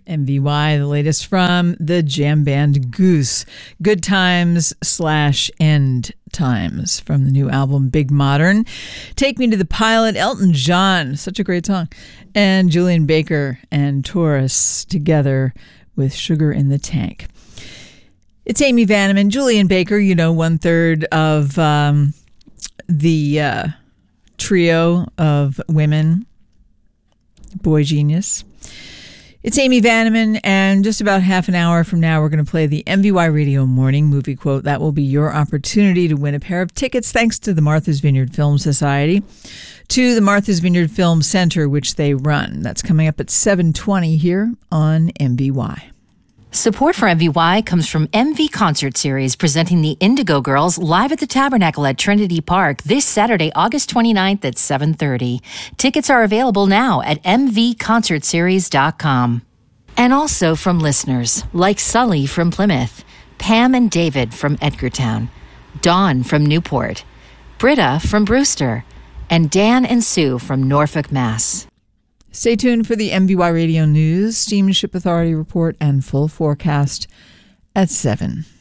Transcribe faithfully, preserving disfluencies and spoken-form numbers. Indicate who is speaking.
Speaker 1: M V Y, the latest from the jam band Goose. Good Times slash End Times from the new album Big Modern. Take Me to the Pilot, Elton John, such a great song. And Julian Baker and Taurus together with Sugar in the Tank. It's Amy Vanneman. Julian Baker, you know, one third of um, the uh, trio of women, Boy Genius. It's Amy Vanneman, and just about half an hour from now, we're going to play the M V Y Radio Morning Movie Quote. That will be your opportunity to win a pair of tickets, thanks to the Martha's Vineyard Film Society, to the Martha's Vineyard Film Center, which they run. That's coming up at seven twenty here on M V Y.
Speaker 2: Support for M V Y comes from M V Concert Series, presenting the Indigo Girls live at the Tabernacle at Trinity Park this Saturday, August twenty-ninth at seven thirty. Tickets are available now at m v concert series dot com. And also from listeners like Sully from Plymouth, Pam and David from Edgartown, Dawn from Newport, Britta from Brewster, and Dan and Sue from Norfolk, Mass.
Speaker 1: Stay tuned for the M V Y Radio News, Steamship Authority report, and full forecast at seven.